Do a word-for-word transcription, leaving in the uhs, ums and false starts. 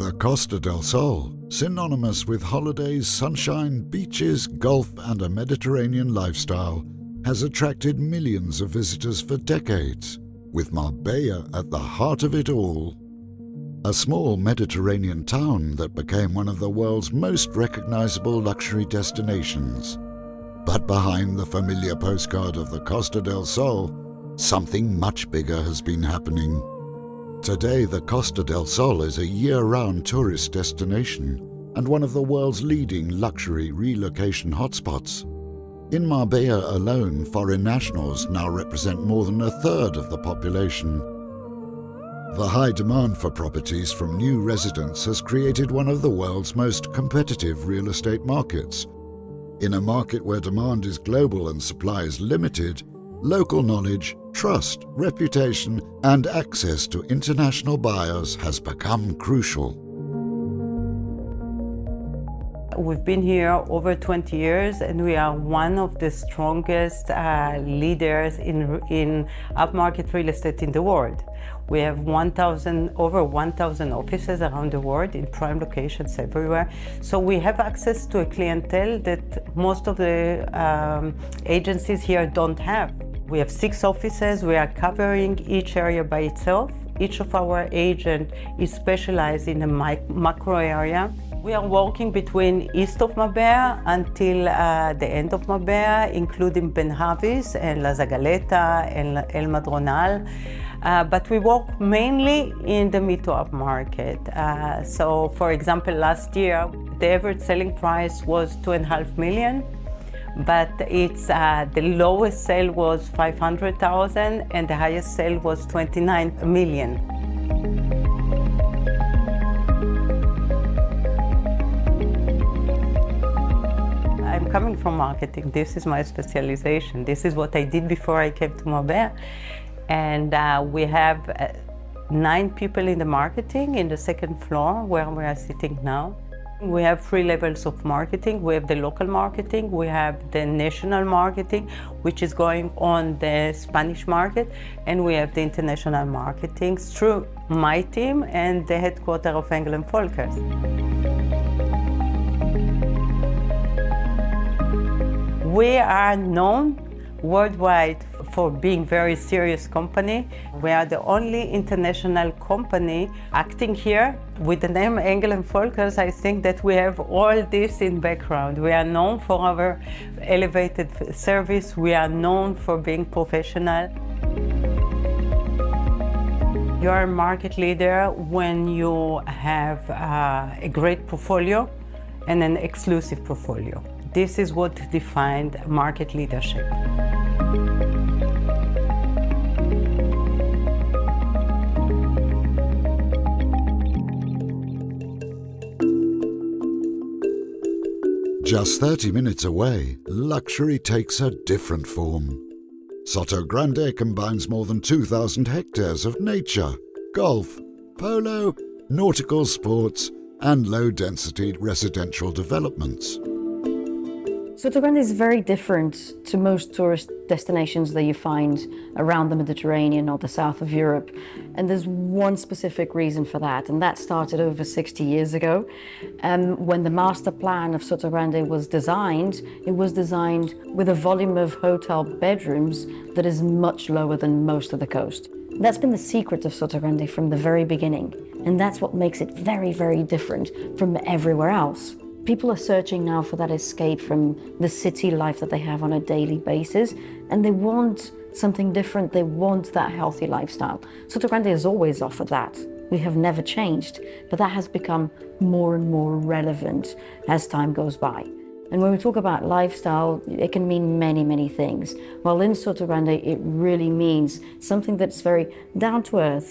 The Costa del Sol, synonymous with holidays, sunshine, beaches, golf and a Mediterranean lifestyle, has attracted millions of visitors for decades, with Marbella at the heart of it all. A small Mediterranean town that became one of the world's most recognizable luxury destinations. But behind the familiar postcard of the Costa del Sol, something much bigger has been happening. Today, the Costa del Sol is a year-round tourist destination and one of the world's leading luxury relocation hotspots. In Marbella alone, foreign nationals now represent more than a third of the population. The high demand for properties from new residents has created one of the world's most competitive real estate markets. In a market where demand is global and supply is limited, local knowledge, trust, reputation, and access to international buyers has become crucial. We've been here over twenty years and we are one of the strongest uh, leaders in, in upmarket real estate in the world. We have one thousand, over one thousand offices around the world in prime locations everywhere. So we have access to a clientele that most of the um, agencies here don't have. We have six offices. We are covering each area by itself. Each of our agents is specialized in a macro area. We are working between east of Marbella until uh, the end of Marbella, including Ben Havis and La Zagaleta and El Madronal. Uh, but we work mainly in the mid to up market. Uh, so, for example, last year, the average selling price was two and a half million. But it's uh, the lowest sale was five hundred thousand and the highest sale was twenty-nine million. I'm coming from marketing. This is my specialization. This is what I did before I came to Marbella. And uh, we have uh, nine people in the marketing in the second floor where we are sitting now. We have three levels of marketing. We have the local marketing, we have the national marketing, which is going on the Spanish market, and we have the international marketing through my team and the headquarters of Engel and Volkers. We are known worldwide for being very serious company. We are the only international company acting here. With the name Engel and Volkers, I think that we have all this in background. We are known for our elevated service. We are known for being professional. You are a market leader when you have uh, a great portfolio and an exclusive portfolio. This is what defined market leadership. Just thirty minutes away, luxury takes a different form. Sotogrande combines more than two thousand hectares of nature, golf, polo, nautical sports, and low-density residential developments. Sotogrande is very different to most tourist destinations that you find around the Mediterranean or the south of Europe. And there's one specific reason for that, and that started over sixty years ago. Um, when the master plan of Sotogrande was designed, it was designed with a volume of hotel bedrooms that is much lower than most of the coast. That's been the secret of Sotogrande from the very beginning, and that's what makes it very, very different from everywhere else. People are searching now for that escape from the city life that they have on a daily basis, and they want something different. They want that healthy lifestyle. Sotogrande has always offered that. We have never changed, but that has become more and more relevant as time goes by. And when we talk about lifestyle, it can mean many, many things. Well, in Sotogrande, it really means something that's very down to earth,